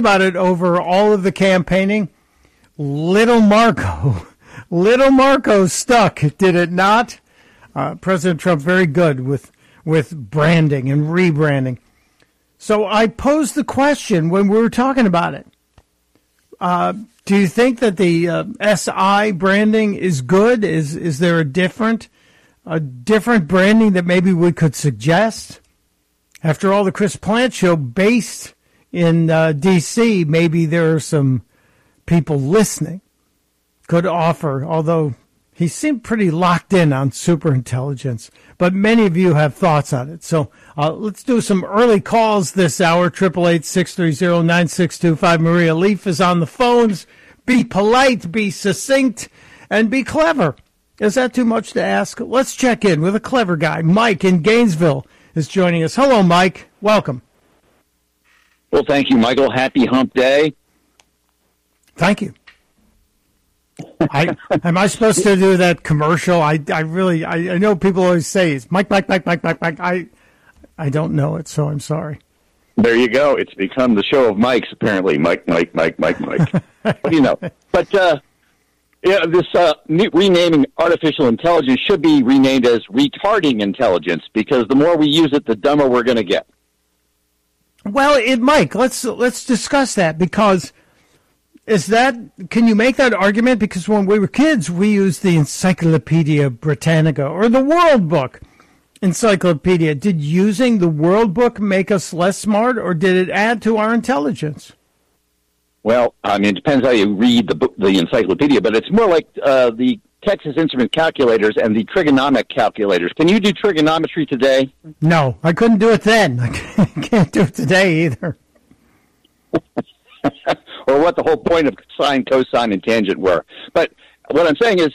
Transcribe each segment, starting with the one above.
about it over all of the campaigning. Little Marco stuck, did it not? President Trump very good with branding and rebranding. So I posed the question when we were talking about it. Do you think that the SI branding is good? Is there a different branding that maybe we could suggest? After all, the Chris Plante Show based in D.C., maybe there are some people listening could offer, although he seemed pretty locked in on superintelligence. But many of you have thoughts on it. So let's do some early calls this hour. 888-630-9625. Maria Leaf is on the phones. Be polite, be succinct, and be clever. Is that too much to ask? Let's check in with a clever guy. Mike in Gainesville is joining us. Hello, Mike. Welcome. Well, thank you, Michael. Happy Hump Day. Thank you. Am I supposed to do that commercial? I know people always say it's Mike. I don't know it, so I'm sorry. There you go. It's become the show of Mike's, apparently. Mike. What do you know? But, this renaming artificial intelligence should be renamed as retarding intelligence, because the more we use it, the dumber we're going to get. Well, Mike, let's discuss that, because can you make that argument? Because when we were kids, we used the Encyclopedia Britannica or the World Book Encyclopedia. Did using the World Book make us less smart, or did it add to our intelligence? Well, I mean, it depends how you read the encyclopedia, but it's more like the Texas Instrument calculators and the trigonomic calculators. Can you do trigonometry today? No, I couldn't do it then. I can't do it today either. Or what the whole point of sine, cosine, and tangent were. But what I'm saying is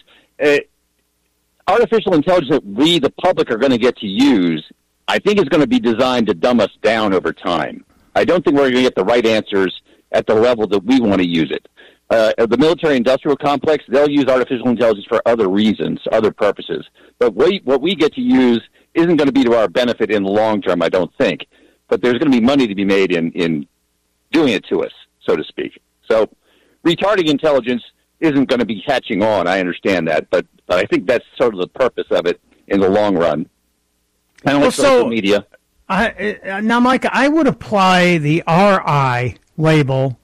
artificial intelligence that we, the public, are going to get to use, I think is going to be designed to dumb us down over time. I don't think we're going to get the right answers at the level that we want to use it. The military-industrial complex, they'll use artificial intelligence for other reasons, other purposes. But what we get to use isn't going to be to our benefit in the long term, I don't think. But there's going to be money to be made in doing it to us, so to speak. So retarding intelligence isn't going to be catching on. I understand that, but I think that's sort of the purpose of it in the long run. Kind of like social media. Now, Mike, I would apply the RI label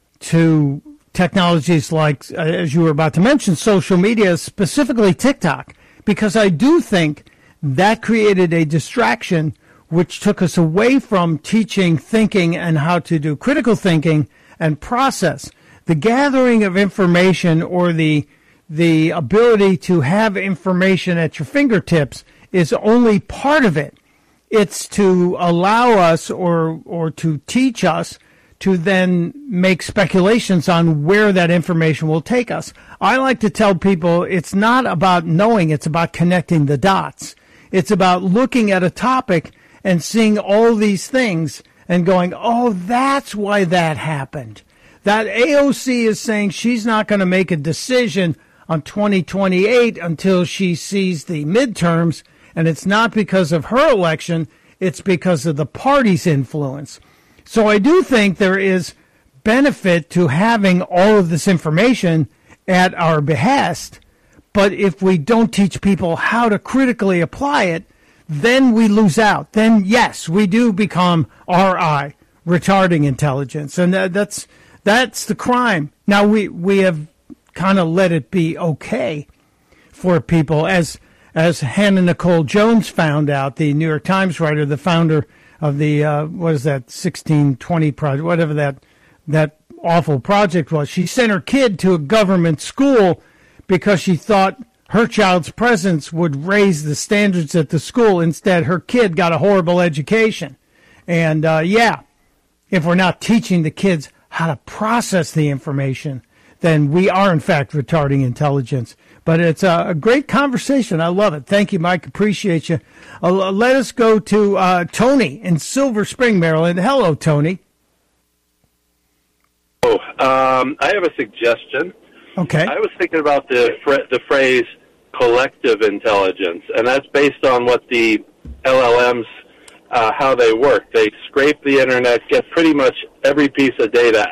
to technologies like, as you were about to mention, social media, specifically TikTok, because I do think that created a distraction which took us away from teaching thinking and how to do critical thinking and process. The gathering of information, or the ability to have information at your fingertips, is only part of it. It's to allow us or to teach us to then make speculations on where that information will take us. I like to tell people it's not about knowing, it's about connecting the dots. It's about looking at a topic and seeing all these things and going, oh, that's why that happened. That AOC is saying she's not going to make a decision on 2028 until she sees the midterms, and it's not because of her election, it's because of the party's influence. So I do think there is benefit to having all of this information at our behest, but if we don't teach people how to critically apply it, then we lose out. Then, yes, we do become RI, retarding intelligence, and that's the crime. Now, we have kind of let it be okay for people, as Hannah Nicole Jones found out, the New York Times writer, the founder of the, 1620 project, whatever that awful project was. She sent her kid to a government school because she thought her child's presence would raise the standards at the school. Instead, her kid got a horrible education. And, if we're not teaching the kids how to process the information, then we are, in fact, retarding intelligence. But it's a great conversation. I love it. Thank you, Mike. Appreciate you. Let us go to Tony in Silver Spring, Maryland. Hello, Tony. I have a suggestion. Okay. I was thinking about the phrase collective intelligence, and that's based on what the LLMs, how they work. They scrape the Internet, get pretty much every piece of data